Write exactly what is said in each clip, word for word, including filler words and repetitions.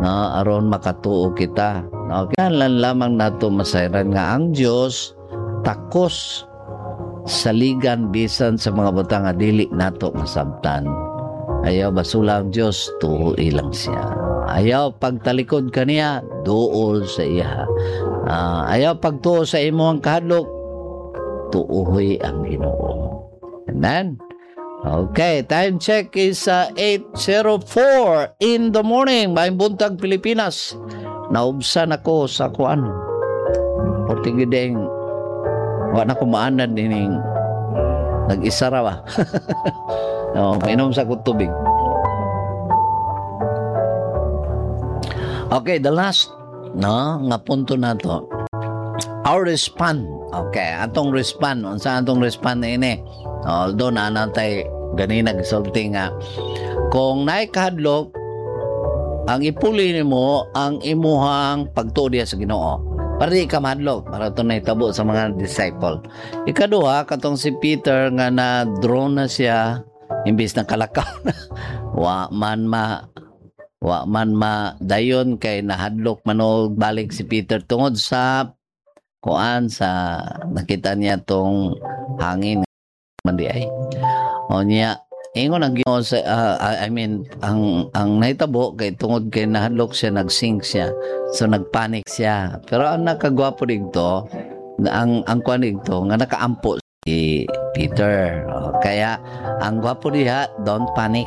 no, aron makatuo kita. No, kinahanglan lamang nato masayran nga ang Dios takos saligan bisan sa mga butang nga dili nato masabtan. Ayaw basula ang Dios, tuoi lang siya. Ayaw pagtalikod kaniya, duol sa iya. Uh, ayaw pagtuo sa imong kahadlok, tuoy ang Ginoo. Amen. Okay, time check is uh, eight oh four in the morning. Maayong buntag Pilipinas. Naubsan ako sa kuan. Portigideng wa na ko maanan dining nag-isa ra ba. No, mainom sa ko tubig. Okay, the last no nga punto nato. Our respond. Okay, atong respond. Unsa atong respond ini? Although na natay gani nagsulti nga kung naay kahadlok ang ipuli nimo ang imuhang pagtuo diha sa Ginoo. Para di ka mahadlok, para ito na itabo sa mga disciple. Ikaduha, katong si Peter nga na-drone na siya, imbis na kalakaw na, wa man ma, wa man ma, dayon kay nahadlok manog balik si Peter tungod sa, kuan sa, nakita niya tong hangin, mandi ay. O niya, ingon ang Ginoo sa uh, I mean ang ang nahitabo kay tungod kay nahadlok siya, nagsink siya, so nagpanic siya. Pero ang nakagwapo dito ang ang kuan dito nga nakaampo si Peter. O, kaya ang gwapo diha, don't panic.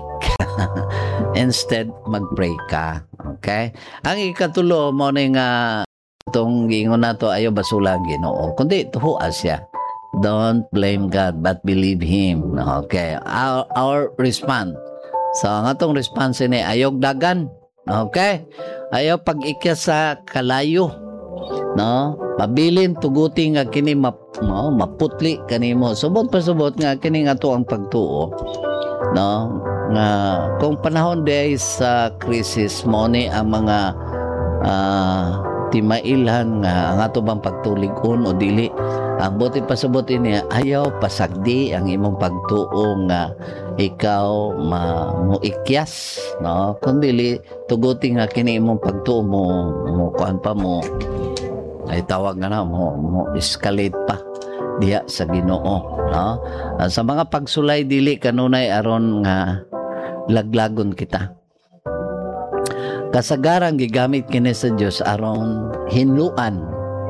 Instead magpray ka. Okay, ang ikatulo mo ni nga tong gingon nato ayo basula ang Ginoo kundi tuhoa siya. Don't blame God but believe Him. Okay. Our, our response. So, ang atong response ni ayog dagan. Okay. Ayaw pag-ikya sa kalayo. No? Pabilin, tuguti nga kini map, no? Maputli kanimo. Subot pa subot nga kini nga to ang pagtuo. No? Nga, kung panahon day sa krisis mo ni ang mga uh, timailhan nga ang ato bang pagtuligon o dili. Ang buti pasabot ini ayaw pasagdi ang imong pagtuo nga ikaw ma muikyas, no, kundi tuguti nga kini imong pagtuo mo mo kuan pa mo ay tawag nga na mo mo escalate pa diha sa Ginoo, no. Sa mga pagsulay dili kanunay aron nga laglagon kita. Kasagaran gigamit kini sa Dios aron hinluan,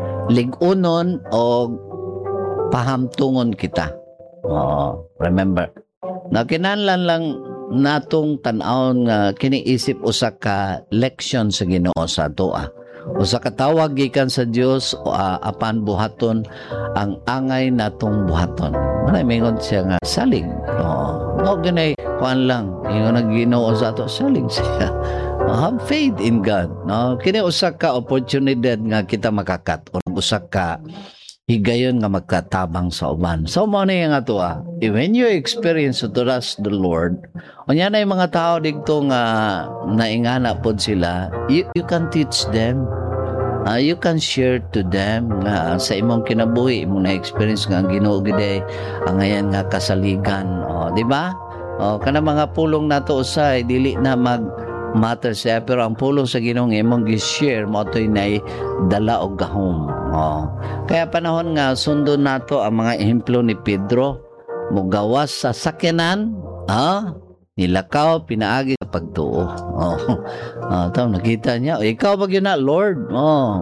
lig-unon o pahamtungon kita. Oh, remember. Na kinahanglan lang natong tan-awon nga kiniisip usa ka leksyon sa Ginoo sa atoa. Usa ka tawag gikan sa Dios uh, apan buhaton ang angay natong buhaton. Manay mingon siya nga salig. Oh, no ganay kuan lang. Ingon ang Ginoo sa ato salig siya. Have faith in God. No, kini usa ka opportunity nga kita makakat o usa ka higayon nga magkatabang sa uban. So mo na yung ato ah. When you experience to trust the Lord, unya na yung mga tao dito nga naingana pod sila, you, you can teach them. Uh, you can share to them nga sa imong kinabuhi, imong na-experience nga ang Ginoo gid ang ayan nga kasaligan. O, di ba? O, kana mga pulong nato usay dili na mag matter siya, pero ang pulong sa Ginoo imong gi-share mo toy nay dala og gahom. Oh. Kaya panahon nga sundo nato ang mga ehemplo ni Pedro, mugawas sa sakyanan, ah, nilakaw pinaagi sa pagtuo. Oh. Ah, taw nakita niya, ikaw ba gyud na Lord? Oh.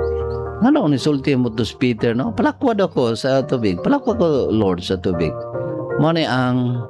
Ano ni sulti mo to Peter, no? Palakwad ako sa tubig. Palakwad ko Lord sa tubig. Mo ni ang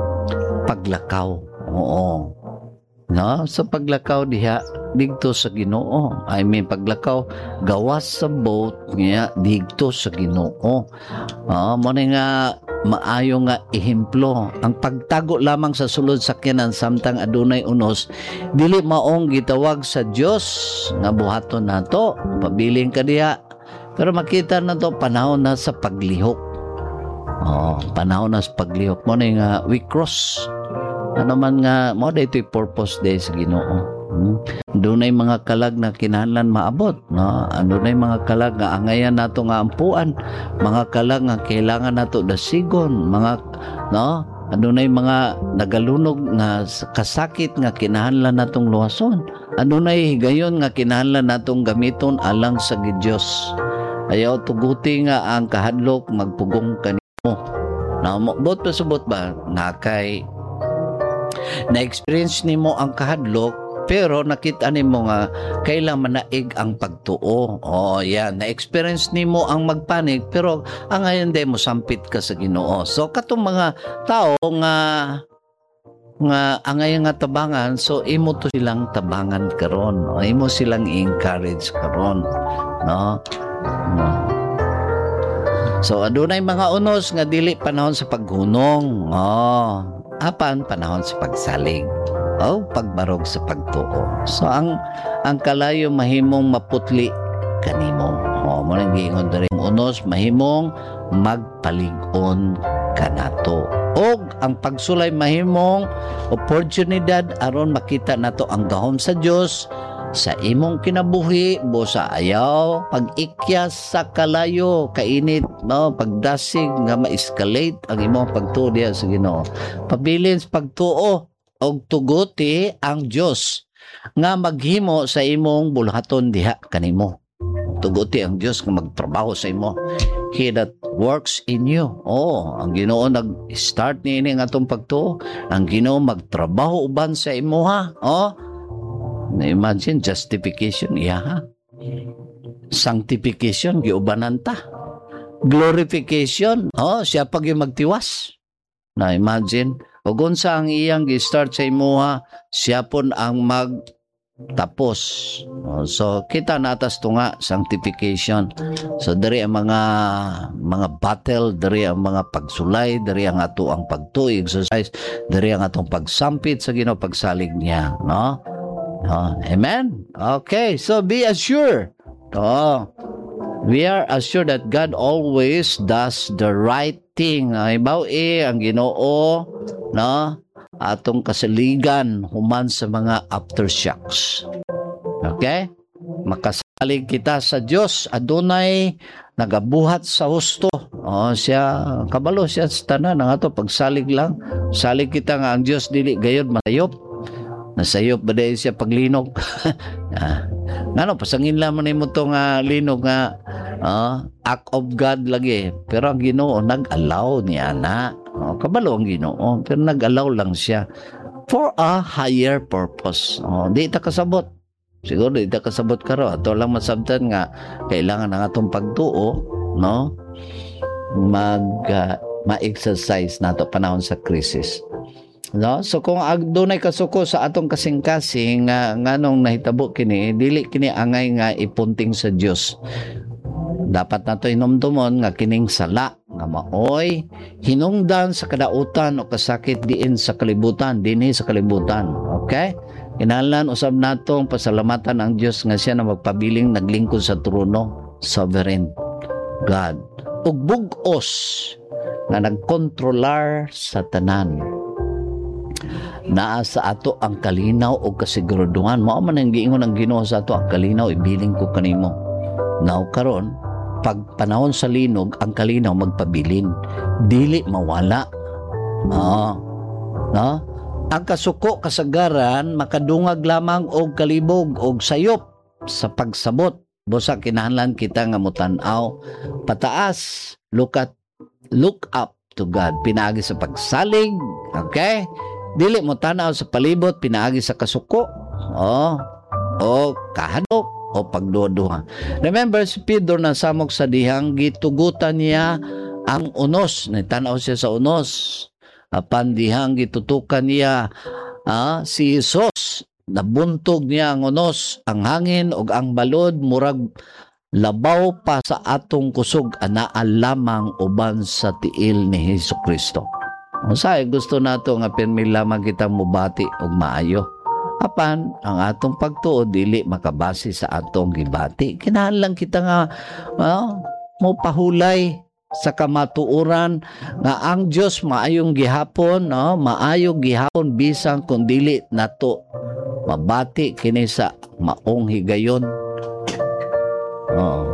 paglakaw. Oo. No, sa paglakaw diha didto sa Ginoo. I mean paglakaw gawas sa boat niya didto sa Ginoo. Ah, mo nga maayo nga ehemplo. Ang pagtago lamang sa sulod sakyanan samtang adunay unos dili maong gitawag sa Dios nga buhaton nato. Pabiling ka diha. Pero makita na to panahon na sa paglihok. Oh, panahon na sa paglihok mo nga we cross. Ano man nga mo daytoy purpose day sa Ginoo. Hmm? Dunay mga kalag na kinahanglan maabot, no? Dunay mga kalag nga angayan nato nga ampuan, mga kalag nga kailangan nato dasigon, mga no, Adunay mga nagalunog nga kasakit nga kinahanglan natong luwason. Adunay higayon nga kinahanglan natong gamiton alang sa Dios. Ayaw tuguti nga ang kahadlok magpugong kanimo. Na mabot pa subot ba na kay na-experience nimo ang kahadlok pero nakita nimo nga kailan manaig ang pagtuo. Oh, yan. Na-experience nimo ang magpanik pero ang ngayon day mo sampit ka sa Ginoo. So katong mga tao nga nga ang ngayon nga tabangan, so imo to silang tabangan karon. O, imo silang encourage karon, no? No. So adunay mga unos nga dili panahon sa paghunong. Oh, apan panahon sa pagsalig. O pagbarog sa pagtuo. So ang ang kalayo mahimong maputli kanimo. O mo nang giingon diri unos mahimong magpalig-on kanato. Og ang pagsulay mahimong oportunidad aron makita nato ang gahom sa Dios sa imong kinabuhi, bo sa ayaw pag-ikyas sa kalayo kainit, no, pagdasig nga ma-escalate ang imong pagtuo diha sa Ginoo. Pabilin sa pagtuo og tuguti ang Dios nga maghimo sa imong bulhaton diha kanimo. Tuguti ang Dios nga magtrabaho sa imo. He that works in you. Oh, ang Ginoo nag-start niini nga atong pagtuo. Ang Ginoo magtrabaho uban sa imo ha. Oh, na-imagine justification iya ha. Sanctification giubanan ta. Glorification, oh, siya pag yung magtiwas. Na-imagine ug unsa ang iyang gi-start sa imuha, siya pon ang magtapos. So kita natas tunga sanctification. So diri ang mga mga battle, diri ang mga pagsulay, diri ang ato ang pagtuig exercise, diri ang atong pagsampit sa Ginoo, pagsalig niya, no? No? Amen. Okay, so be assured. Oh. We are assured that God always does the right thing. Ay baw eh ang Ginoo, no, atong kasaligan human sa mga aftershocks. Okay? Makasalig kita sa Dios, adunay nagabuhat sa husto. Oh, siya kabalo siya sa tanan ang ato pagsalig lang. Salig kita nga ang Dios dili gayud masayop. Nasayop ba dahil siya paglinog? Ah, ngano pasangin lamang nimo tong uh, linog nga uh, act of God lagi. Pero ang Ginoo nag-allow niya na. Oh, kabalo ang Ginoo, pero nag-allow lang siya for a higher purpose. Oh, di ta kasabot. Siguro di ta kasabot karo. Ato lang masabtan nga kailangan ang atong pagtuo, no? Mag uh, ma-exercise nato panahon sa krisis. No? So kung adunay kasuko sa atong kasing-kasing nga nganong nahitabo kini, dili kini angay nga ipunting sa Dios. Dapat nato inomdomon nga kining sala nga maoy hinungdan sa kadautan o kasakit diin sa kalibutan, dinhi sa kalibutan. Okay? Kinahanglan usab natong pasalamatan ang Dios nga siya na magpabiling naglingkod sa trono, sovereign God. Ug bug-os nga nagkontrolar sa tanan. Naa sa ato ang kalinaw o kasiguraduhan. Mao man ang giingon ng Ginoo sa ato, ang kalinaw ibiling ko kanimo. Now karon pag panahon sa linog ang kalinaw magpabilin, dili mawala. No, no, ang kasuko kasagaran makadungag lamang og kalibog og sayop sa pagsabot. Busa kinahanglan kita nga mutan-aw pataas, look at look up to God, pinaagi sa pagsalig. Okay? Dili mo tanaw sa palibot, pinaagi sa kasuko, o, o kahadok, o pagduduha. Remember, si Pedro na samok sa dihang, gitugutan niya ang unos. Natanaw siya sa unos. Apan dihang gitutukan niya ah, si Jesus. Nabuntog niya ang unos, ang hangin, o ang balod, murag labaw pa sa atong kusog, anaa lamang uban sa tiil ni Jesucristo. Usay gusto nato nga pirmi lamang kita mubati og maayo. Apan ang atong pagtuo dili makabase sa atong gibati. Kinahanglan kita nga uh, mo pahulay sa kamatuoran nga ang Dios maayong gihapon, no? Maayong gihapon bisan kun dili nato mabati kini sa maong higayon. Oh.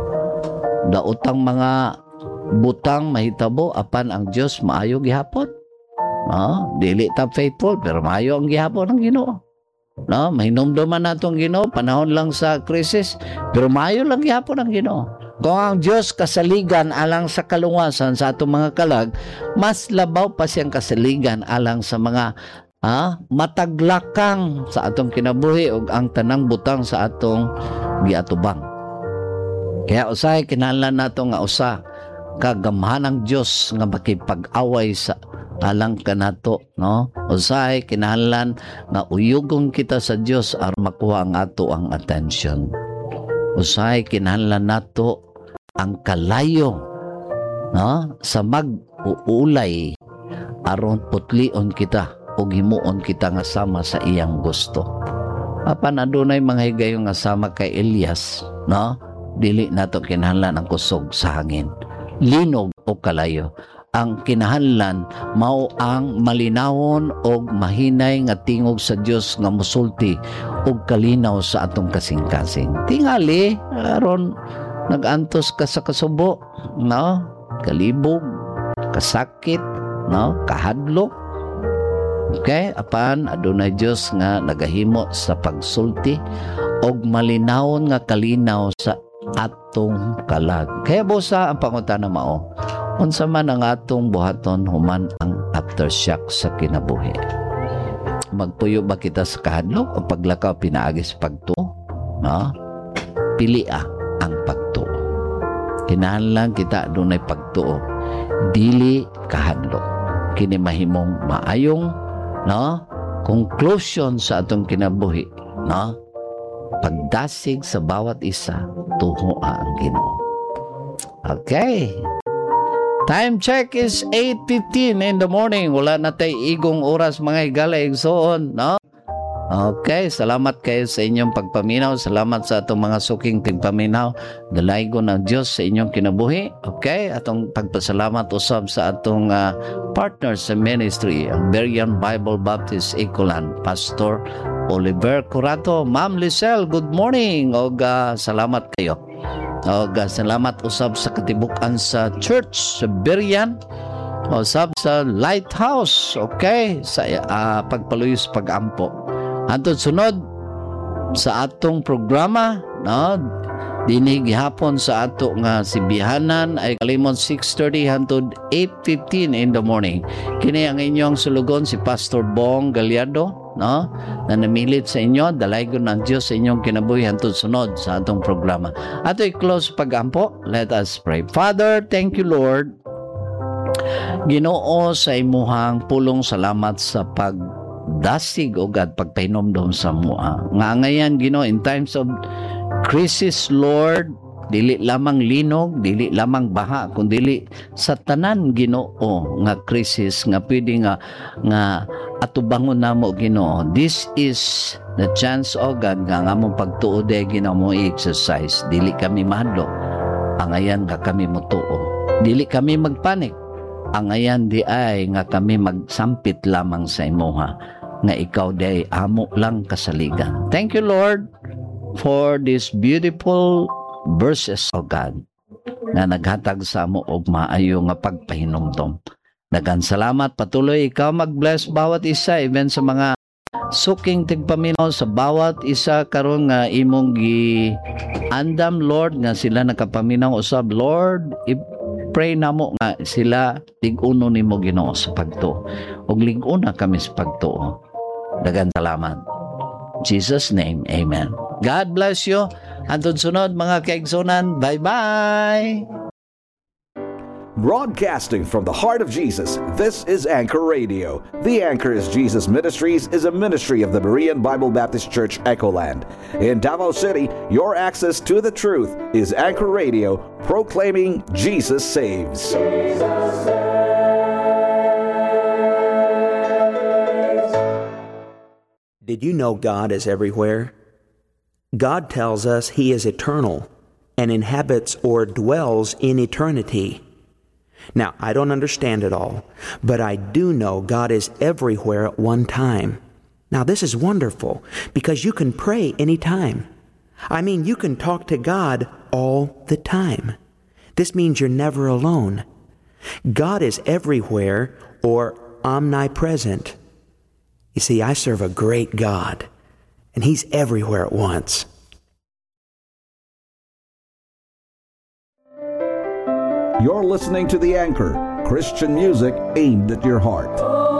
Daotang mga butang mahitabo apan ang Dios maayo gihapon. No? Dili ta faithful, pero maayo ang gihapon ng Ginoo. No? Mahinumduman natong Ginoo, panahon lang sa krisis, pero maayo lang gihapon ang Ginoo. Kung ang Diyos kasaligan alang sa kalungasan sa atong mga kalag, mas labaw pa siyang kasaligan alang sa mga ah, mataglakang sa atong kinabuhi ug ang tanang butang sa atong giatubang. Kaya usahay kinahanglan nato nga usa ka gamhanang Dios nga makipag-away sa alang kanato, no? Usahay kinahanglan nga uyugon kita sa Dios aron makuha ang ato ang attention. Usahay kinahanglan nato ang kalayo, no? Sa mag-uulay aron putlion kita o himuon kita nga sama sa iyang gusto. Apan adunay mga higayon nga sama kay Elias, no? Dili nato kinahanglan ang kusog sa hangin, linog o kalayo. Ang kinahanglan mao ang malinawon og mahinay nga tingog sa Dios nga musulti og kalinaw sa atong kasing-kasing. Tingali aron nagantos ka sa kasubo, no? Kalibog, kasakit, no? Kahadlok. Okay, apan adunay Dios nga nagahimo sa pagsulti og malinawon nga kalinaw sa atong kalag. Kaya busa ang pangutana mao, unsa man ang atong buhaton human ang aftershock sa kinabuhi? Magpuyo ba kita sa kahadlok o paglakaw pinaagi sa pagtuo? No? Pilia ang pagtuo. Kinahanglan kita dunay pagtuo, dili kahadlok. Kini mahimong maayong, no? Conclusion sa atong kinabuhi, no? Pagdasig sa bawat isa, tuho ang Ginoo. Okay. Time check is eight fifteen in the morning. Wala na tayo igong oras mga higala igsoon, no? Okay, salamat kayo sa inyong pagpaminaw. Salamat sa atong mga suking tigpaminaw. Dalaygo ng Diyos sa inyong kinabuhi. Okay, atong pagpasalamat usab sa atong uh, partners sa ministry, ang Berean Bible Baptist Ecoland, Pastor Oliver Curato. Ma'am Lisel, good morning. O uh, salamat kayo. O uh, salamat usab sa katibukan sa church sa Berean. Usab sa Lighthouse. Okay, sa uh, pagpaluyos pag-ampo. Antod sunod sa atong programa, no? Dinig gihapon sa ato nga sibihanan ay kalimon six thirty hangtod eight fifteen in the morning. Kini ang inyong sulugon si Pastor Bong Gallardo, no? Na namilit sa inyo, dalaygon ng Dios sa inyong kinabuhi hangtod sunod sa atong programa. Ato i-close pag-ampo. Let us pray. Father, thank you Lord. Ginoo sa imuhang pulong, salamat sa pag dasig o God pagpahinomdom sa mua. Nga ngayon Ginoo, in times of crisis Lord, dili lamang linog, dili lamang baha, kundi sa tanan Ginoo nga crisis nga pwede nga nga atubangon namo Ginoo. This is the chance o God nga nga mong pagtuo de Ginoo mo exercise. Dili kami mahadlok, angayan ka kami mutuo. Dili kami magpanik, angayan di ay nga kami magsampit lamang sa imuha, nga ikaw di ay amo lang kasaligan. Thank you Lord for these beautiful verses of God na naghatag sa amo og maayo nga pagpahinomdom. Dagan salamat, patuloy ikaw mag-bless bawat isa, even sa mga suking tigpaminaw sa bawat isa karon nga imong gi andam Lord nga sila nakapaminaw usab Lord. Pray namo nga sila lig-uno nimo Ginoo sa pagtuo ug lig-una kami sa pagtuo. Dagan salamat. In Jesus name, amen. God bless you. Antod sunod mga kaigsunan. Bye-bye. Broadcasting from the heart of Jesus, this is Anchor Radio. The Anchor is Jesus Ministries is a ministry of the Berean Bible Baptist Church, Ecoland. In Davao City, your access to the truth is Anchor Radio, proclaiming Jesus saves. Jesus saves. Did you know God is everywhere? God tells us He is eternal and inhabits or dwells in eternity. Now, I don't understand it all, but I do know God is everywhere at one time. Now, this is wonderful because you can pray anytime. I mean, you can talk to God all the time. This means you're never alone. God is everywhere or omnipresent. You see, I serve a great God, and He's everywhere at once. You're listening to The Anchor, Christian music aimed at your heart.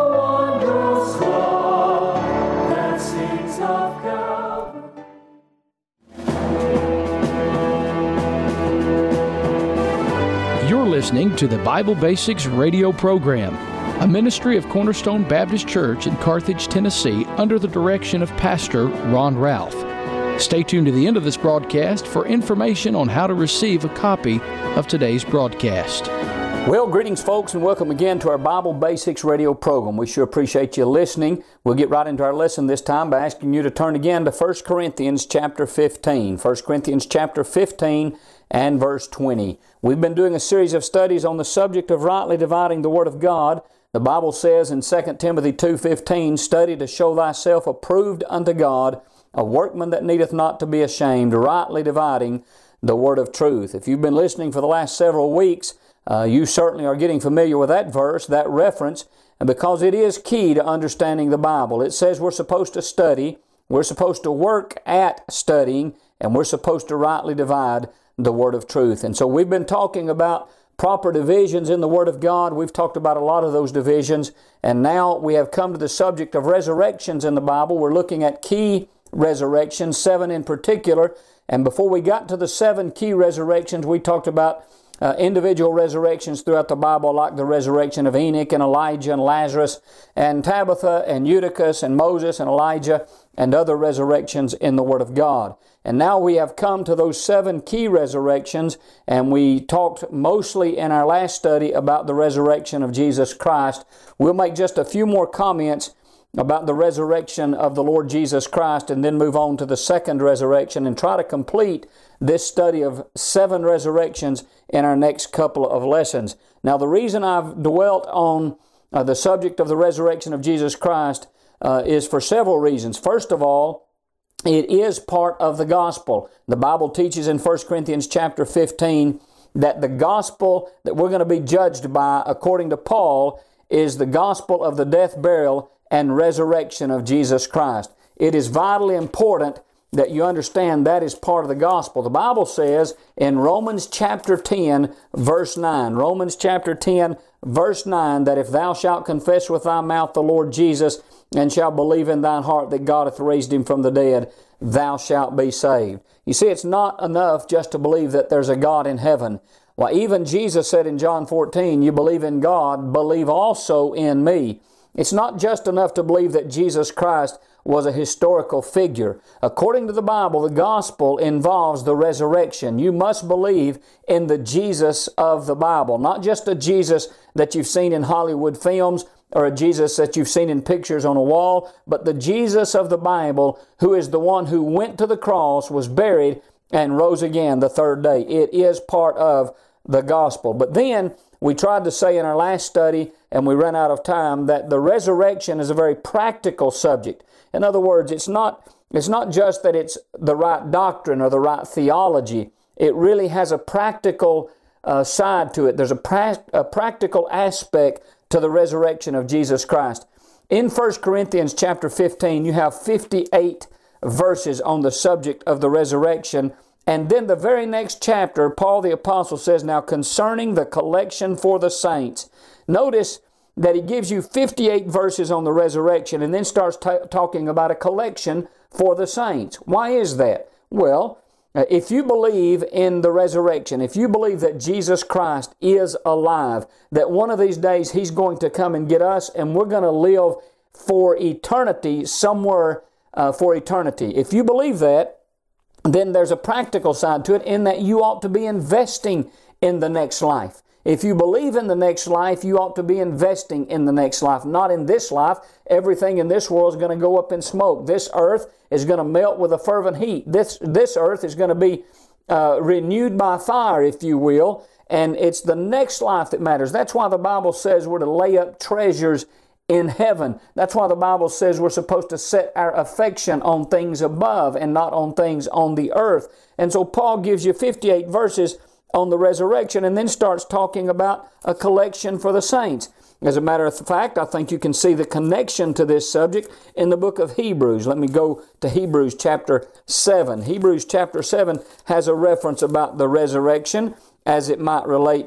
You're listening to the Bible Basics radio program, a ministry of Cornerstone Baptist Church in Carthage, Tennessee, under the direction of Pastor Ron Ralph. Stay tuned to the end of this broadcast for information on how to receive a copy of today's broadcast. Well, greetings, folks, and welcome again to our Bible Basics radio program. We sure appreciate you listening. We'll get right into our lesson this time by asking you to turn again to First Corinthians chapter fifteen. First Corinthians chapter fifteen and verse twenty. We've been doing a series of studies on the subject of rightly dividing the Word of God. The Bible says in Second Timothy two fifteen, "Study to show thyself approved unto God, a workman that needeth not to be ashamed, rightly dividing the word of truth." If you've been listening for the last several weeks, uh, you certainly are getting familiar with that verse, that reference, and because it is key to understanding the Bible. It says we're supposed to study, we're supposed to work at studying, and we're supposed to rightly divide the word of truth. And so we've been talking about proper divisions in the Word of God. We've talked about a lot of those divisions, and now we have come to the subject of resurrections in the Bible. We're looking at key resurrections, seven in particular. And before we got to the seven key resurrections, we talked about uh, individual resurrections throughout the Bible, like the resurrection of Enoch and Elijah and Lazarus and Tabitha and Eutychus and Moses and Elijah and other resurrections in the Word of God. And now we have come to those seven key resurrections, and we talked mostly in our last study about the resurrection of Jesus Christ. We'll make just a few more comments about the resurrection of the Lord Jesus Christ and then move on to the second resurrection and try to complete this study of seven resurrections in our next couple of lessons. Now, the reason I've dwelt on uh, the subject of the resurrection of Jesus Christ uh, is for several reasons. First of all, it is part of the gospel. The Bible teaches in First Corinthians chapter fifteen that the gospel that we're going to be judged by, according to Paul, is the gospel of the death, burial, and resurrection of Jesus Christ. It is vitally important that you understand that is part of the gospel. The Bible says in Romans chapter ten, verse nine, Romans chapter ten, verse nine, that if thou shalt confess with thy mouth the Lord Jesus, and shalt believe in thine heart that God hath raised Him from the dead, thou shalt be saved. You see, it's not enough just to believe that there's a God in heaven. Well, even Jesus said in John fourteen, you believe in God, believe also in me. It's not just enough to believe that Jesus Christ was a historical figure. According to the Bible, the gospel involves the resurrection. You must believe in the Jesus of the Bible, not just a Jesus that you've seen in Hollywood films or a Jesus that you've seen in pictures on a wall, but the Jesus of the Bible, who is the one who went to the cross, was buried, and rose again the third day. It is part of the gospel. But then we tried to say in our last study, and we ran out of time, that the resurrection is a very practical subject. In other words, it's not, it's not just that it's the right doctrine or the right theology. It really has a practical uh, side to it. There's a, pra- a practical aspect to the resurrection of Jesus Christ. In First Corinthians chapter fifteen, you have fifty-eight verses on the subject of the resurrection. And then the very next chapter, Paul the Apostle says, now concerning the collection for the saints. Notice that he gives you fifty-eight verses on the resurrection and then starts t- talking about a collection for the saints. Why is that? Well, if you believe in the resurrection, if you believe that Jesus Christ is alive, that one of these days He's going to come and get us and we're going to live for eternity somewhere uh, for eternity. If you believe that, then there's a practical side to it in that you ought to be investing in the next life. If you believe in the next life, you ought to be investing in the next life, not in this life. Everything in this world is going to go up in smoke. This earth is going to melt with a fervent heat. This, this earth is going to be uh, renewed by fire, if you will, and it's the next life that matters. That's why the Bible says we're to lay up treasures in heaven. That's why the Bible says we're supposed to set our affection on things above and not on things on the earth. And so Paul gives you fifty-eight verses on the resurrection and then starts talking about a collection for the saints. As a matter of fact, I think you can see the connection to this subject in the book of Hebrews. Let me go to Hebrews chapter seven. Hebrews chapter seven has a reference about the resurrection as it might relate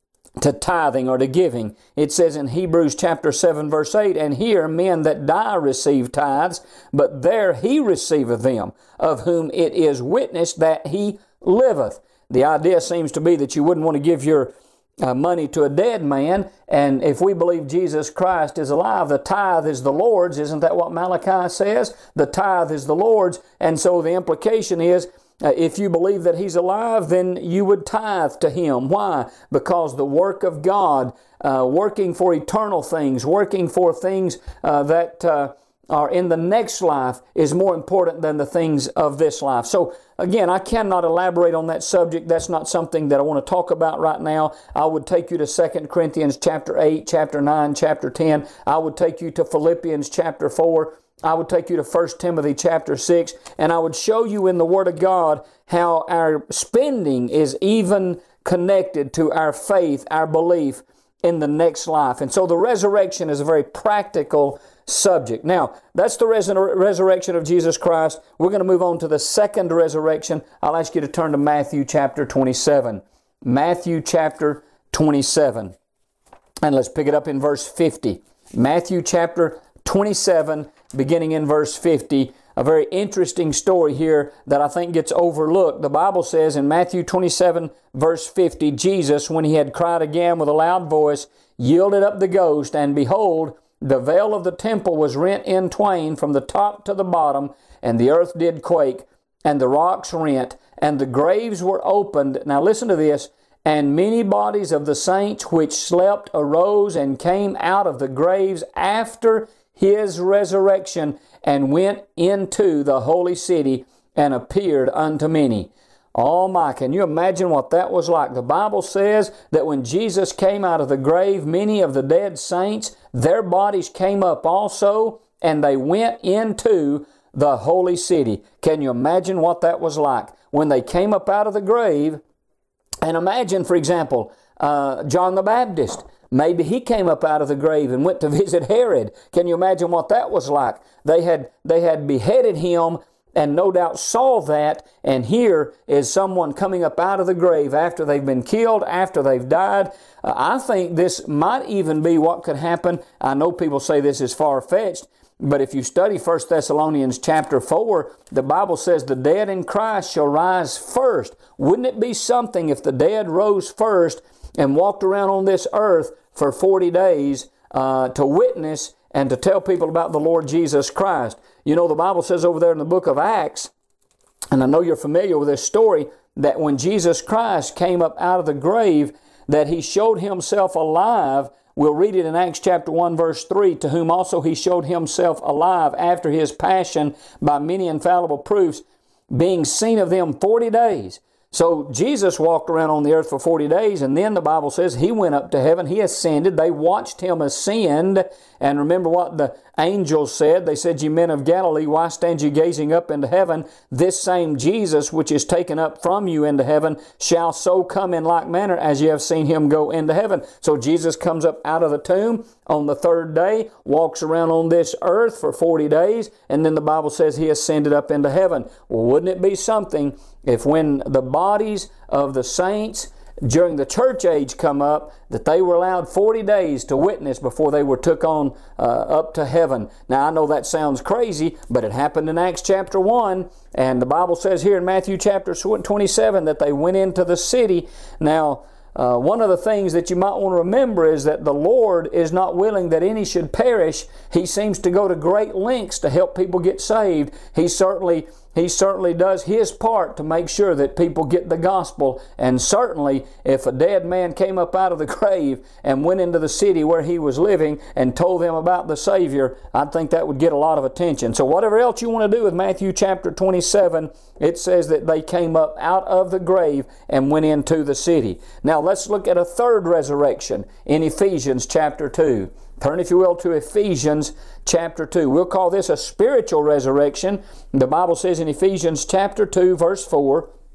to tithing or to giving. It says in Hebrews chapter seven verse eight, "And here men that die receive tithes, but there he receiveth them, of whom it is witnessed that he liveth." The idea seems to be that you wouldn't want to give your uh, money to a dead man, and if we believe Jesus Christ is alive, the tithe is the Lord's. Isn't that what Malachi says? The tithe is the Lord's, and so the implication is, Uh, if you believe that He's alive, then you would tithe to Him. Why? Because the work of God, uh, working for eternal things, working for things uh, that uh, are in the next life, is more important than the things of this life. So again, I cannot elaborate on that subject. That's not something that I want to talk about right now. I would take you to Second Corinthians chapter eight, chapter nine, chapter ten. I would take you to Philippians chapter four. I would take you to First Timothy chapter six, and I would show you in the Word of God how our spending is even connected to our faith, our belief in the next life. And so the resurrection is a very practical subject. Now, that's the resur- resurrection of Jesus Christ. We're going to move on to the second resurrection. I'll ask you to turn to Matthew chapter twenty-seven. Matthew chapter twenty-seven. And let's pick it up in verse fifty. Matthew chapter twenty-seven, beginning in verse fifty, a very interesting story here that I think gets overlooked. The Bible says in Matthew twenty-seven, verse fifty, Jesus, when He had cried again with a loud voice, yielded up the ghost, and behold, the veil of the temple was rent in twain from the top to the bottom, and the earth did quake, and the rocks rent, and the graves were opened. Now listen to this. And many bodies of the saints which slept arose and came out of the graves after His resurrection, and went into the holy city and appeared unto many. Oh my, can you imagine what that was like? The Bible says that when Jesus came out of the grave, many of the dead saints, their bodies came up also, and they went into the holy city. Can you imagine what that was like? When they came up out of the grave, and imagine, for example, uh, John the Baptist. Maybe he came up out of the grave and went to visit Herod. Can you imagine what that was like? They had they had beheaded him and no doubt saw that, and here is someone coming up out of the grave after they've been killed, after they've died. Uh, I think this might even be what could happen. I know people say this is far-fetched, but if you study First Thessalonians chapter four, the Bible says the dead in Christ shall rise first. Wouldn't it be something if the dead rose first and walked around on this earth for forty days uh, to witness and to tell people about the Lord Jesus Christ? You know, the Bible says over there in the book of Acts, and I know you're familiar with this story, that when Jesus Christ came up out of the grave, that He showed Himself alive. We'll read it in Acts chapter one, verse three, to whom also He showed Himself alive after His passion by many infallible proofs, being seen of them forty days. So Jesus walked around on the earth for forty days, and then the Bible says He went up to heaven. He ascended. They watched Him ascend. And remember what the angels said. They said, "Ye men of Galilee, why stand ye gazing up into heaven? This same Jesus, which is taken up from you into heaven, shall so come in like manner as ye have seen Him go into heaven." So Jesus comes up out of the tomb on the third day, walks around on this earth for forty days, and then the Bible says He ascended up into heaven. Well, wouldn't it be something if when the bodies of the saints during the church age come up, that they were allowed forty days to witness before they were took on uh, up to heaven? Now, I know that sounds crazy, but it happened in Acts chapter one, and the Bible says here in Matthew chapter twenty-seven that they went into the city. Now, Uh, one of the things that you might want to remember is that the Lord is not willing that any should perish. He seems to go to great lengths to help people get saved. He certainly He certainly does His part to make sure that people get the gospel. And certainly, if a dead man came up out of the grave and went into the city where he was living and told them about the Savior, I think that would get a lot of attention. So whatever else you want to do with Matthew chapter twenty-seven, it says that they came up out of the grave and went into the city. Now let's look at a third resurrection in Ephesians chapter two. Turn, if you will, to Ephesians chapter two. We'll call this a spiritual resurrection. The Bible says in Ephesians chapter two, verse four,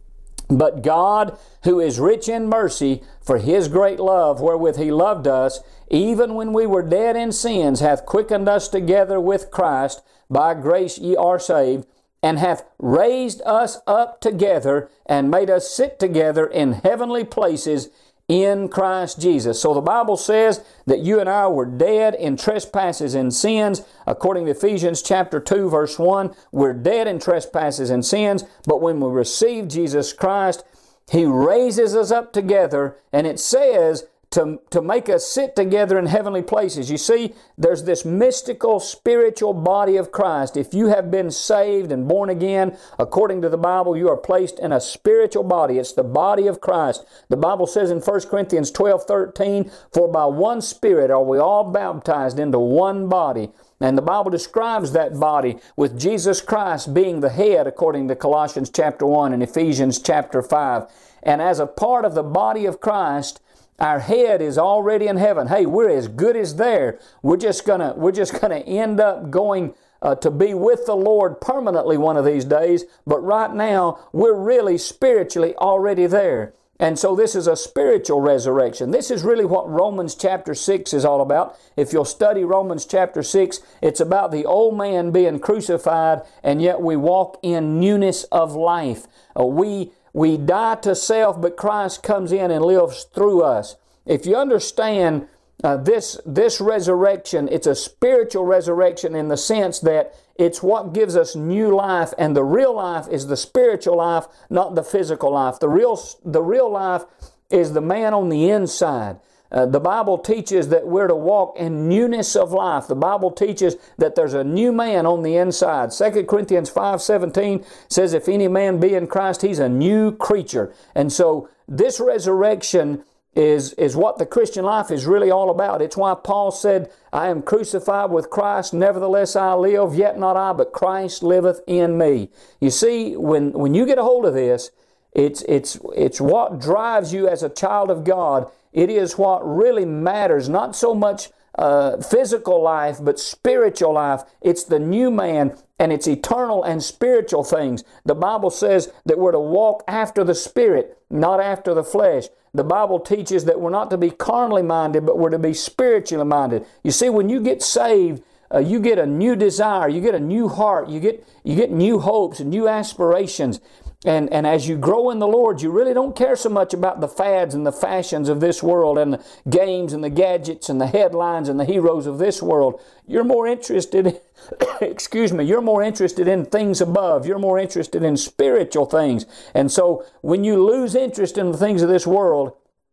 But God, who is rich in mercy, for His great love wherewith He loved us, even when we were dead in sins, hath quickened us together with Christ. By grace ye are saved, and hath raised us up together, and made us sit together in heavenly places in Christ Jesus. So the Bible says that you and I were dead in trespasses and sins. According to Ephesians chapter two, verse one, we're dead in trespasses and sins, but when we receive Jesus Christ, He raises us up together, and it says to, to make us sit together in heavenly places. You see, there's this mystical, spiritual body of Christ. If you have been saved and born again, according to the Bible, you are placed in a spiritual body. It's the body of Christ. The Bible says in First Corinthians twelve thirteen, for by one Spirit are we all baptized into one body. And the Bible describes that body with Jesus Christ being the head, according to Colossians chapter one and Ephesians chapter five. And as a part of the body of Christ, our head is already in heaven. Hey, we're as good as there. We're just gonna we're just gonna end up going uh, to be with the Lord permanently one of these days. But right now, we're really spiritually already there. And so this is a spiritual resurrection. This is really what Romans chapter six is all about. If you'll study Romans chapter six, it's about the old man being crucified, and yet we walk in newness of life. Uh, we We die to self, but Christ comes in and lives through us. If you understand uh, this, this resurrection, it's a spiritual resurrection in the sense that it's what gives us new life, and the real life is the spiritual life, not the physical life. The real, the real life is the man on the inside. Uh, the Bible teaches that we're to walk in newness of life. The Bible teaches that there's a new man on the inside. Second Corinthians five seventeen says, if any man be in Christ, he's a new creature. And so this resurrection is, is what the Christian life is really all about. It's why Paul said, I am crucified with Christ, nevertheless I live, yet not I, but Christ liveth in me. You see, when, when you get a hold of this, it's, it's, it's what drives you as a child of God. It is what really matters, not so much uh, physical life, but spiritual life. It's the new man, and it's eternal and spiritual things. The Bible says that we're to walk after the Spirit, not after the flesh. The Bible teaches that we're not to be carnally minded, but we're to be spiritually minded. You see, when you get saved, uh, you get a new desire, you get a new heart, you get you get new hopes and new aspirations. And, and as you grow in the Lord, you really don't care so much about the fads and the fashions of this world and the games and the gadgets and the headlines and the heroes of this world. You're more interested, excuse me, you're more interested in things above. You're more interested in spiritual things. And so when you lose interest in the things of this world,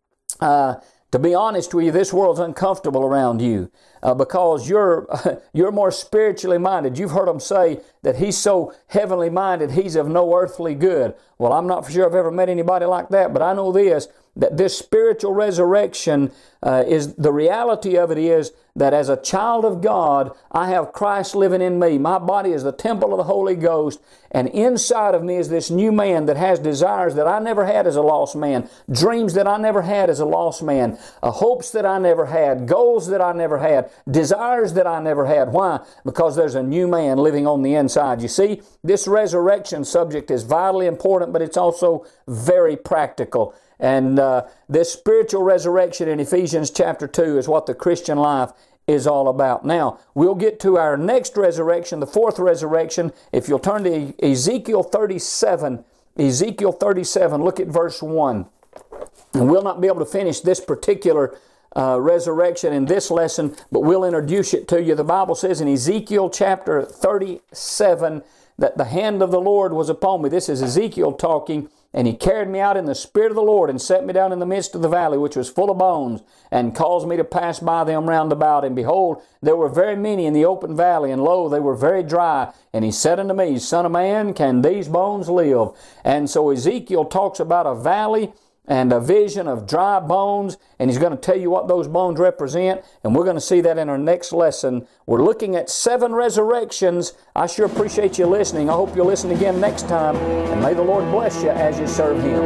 uh, to be honest with you, this world's uncomfortable around you uh, because you're you're more spiritually minded. You've heard them say that he's so heavenly minded, he's of no earthly good. Well, I'm not for sure I've ever met anybody like that, but I know this, that this spiritual resurrection uh, is, the reality of it is that as a child of God, I have Christ living in me. My body is the temple of the Holy Ghost, and inside of me is this new man that has desires that I never had as a lost man, dreams that I never had as a lost man, uh, hopes that I never had, goals that I never had, desires that I never had. Why? Because there's a new man living on the inside. You see, this resurrection subject is vitally important, but it's also very practical. And uh, this spiritual resurrection in Ephesians chapter two is what the Christian life is all about. Now, we'll get to our next resurrection, the fourth resurrection. If you'll turn to Ezekiel thirty-seven, Ezekiel thirty-seven, look at verse one. And we'll not be able to finish this particular uh, resurrection in this lesson, but we'll introduce it to you. The Bible says in Ezekiel chapter thirty-seven that the hand of the Lord was upon me. This is Ezekiel talking. And he carried me out in the Spirit of the Lord and set me down in the midst of the valley, which was full of bones, and caused me to pass by them round about. And behold, there were very many in the open valley, and lo, they were very dry. And he said unto me, Son of man, can these bones live? And so Ezekiel talks about a valley and a vision of dry bones, and he's going to tell you what those bones represent, and we're going to see that in our next lesson. We're looking at seven resurrections. I sure appreciate you listening. I hope you'll listen again next time, and may the Lord bless you as you serve Him.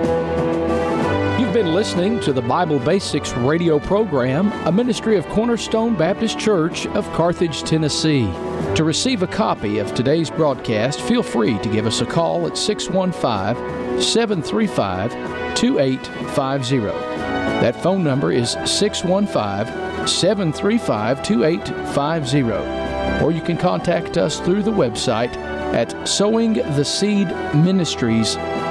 You've been listening to the Bible Basics radio program, a ministry of Cornerstone Baptist Church of Carthage, Tennessee. To receive a copy of today's broadcast, feel free to give us a call at six one five, seven three five, two eight five zero. That phone number is six one five, seven three five, two eight five zero. Or you can contact us through the website at sowing the seed ministries